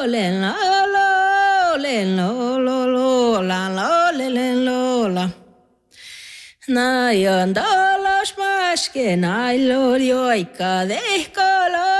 len la lo, len lo, la lo, len lo. Na yon dolos maske, na ilor joikka dehkolo.